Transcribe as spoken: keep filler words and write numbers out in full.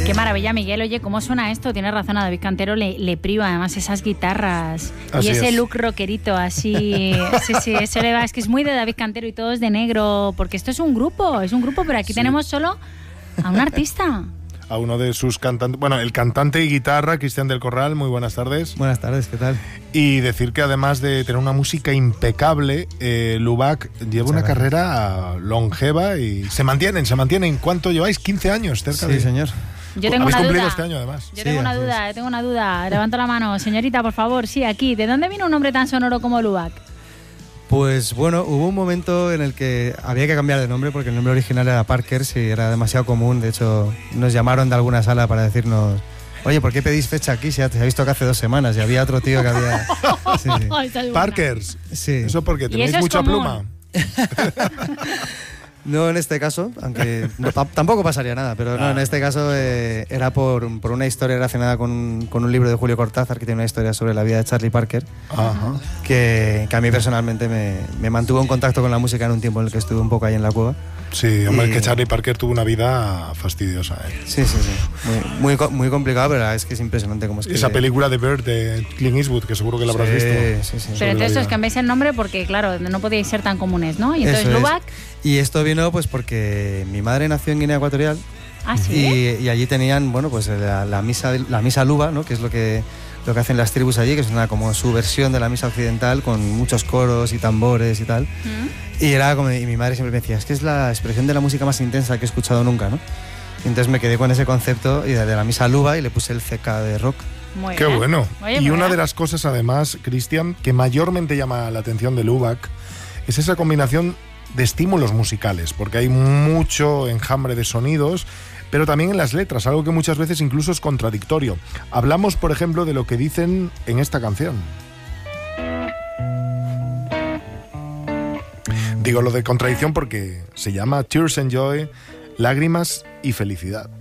Qué maravilla, Miguel. Oye, ¿cómo suena esto? Tienes razón, a David Cantero le, le priva además esas guitarras así y ese es. look rockerito así. Sí, sí, eso le va. Es que es muy de David Cantero y todo es de negro, porque esto es un grupo, es un grupo, pero aquí sí. tenemos solo a un artista. A uno de sus cantantes, bueno, el cantante y guitarra, Cristian del Corral. Muy buenas tardes. Buenas tardes, ¿qué tal? Y decir que además de tener una música impecable, eh, Lubac lleva Muchas una gracias. carrera longeva y se mantienen, se mantienen. ¿Cuánto lleváis? ¿quince años? Cerca sí, de... señor. Yo tengo ¿Habéis una cumplido duda. este año, además? Yo sí, tengo una duda, es. tengo una duda. Levanto la mano. Señorita, por favor, sí, aquí. ¿De dónde vino un nombre tan sonoro como Lubac? Pues bueno, hubo un momento en el que había que cambiar de nombre porque el nombre original era Parkers y era demasiado común. De hecho, nos llamaron de alguna sala para decirnos: oye, ¿por qué pedís fecha aquí? Si ya te he visto que hace dos semanas y había otro tío que había... Sí, sí. Parkers. Sí. Eso porque tenéis eso mucha común? pluma. No en este caso, aunque no, t- tampoco pasaría nada, pero no, en este caso eh, era por, por una historia relacionada con, con un libro de Julio Cortázar que tiene una historia sobre la vida de Charlie Parker. Ajá. Que, que a mí personalmente me, me mantuvo en contacto con la música en un tiempo en el que estuve un poco ahí en la cueva. Sí, hombre, y... es que Charlie Parker tuvo una vida fastidiosa. ¿eh? Sí, sí, sí. Muy, muy, muy complicado, pero es que es impresionante cómo es que... Esa película de Bird de Clint Eastwood, que seguro que la habrás sí, visto. Sí, sí. Pero entonces os cambiáis el nombre porque, claro, no podíais ser tan comunes, ¿no? Y entonces Lubac... Y esto vino pues porque mi madre nació en Guinea Ecuatorial. ¿Ah, sí? Y, y allí tenían, bueno, pues la, la misa la misa luba, ¿no? Que es lo que lo que hacen las tribus allí, que es una como su versión de la misa occidental con muchos coros y tambores y tal. ¿Mm? Y era como y mi madre siempre me decía, es que es la expresión de la música más intensa que he escuchado nunca, ¿no? Y entonces me quedé con ese concepto y de, de la misa luba y le puse el C K de rock. Muy Qué bien. bueno. Oye, y una bien. de las cosas, además, Cristian, que mayormente llama la atención de Lubac es esa combinación de estímulos musicales, porque hay mucho enjambre de sonidos, pero también en las letras, algo que muchas veces incluso es contradictorio. Hablamos, por ejemplo, de lo que dicen en esta canción. Digo lo de contradicción porque se llama Tears and Joy, lágrimas y felicidad.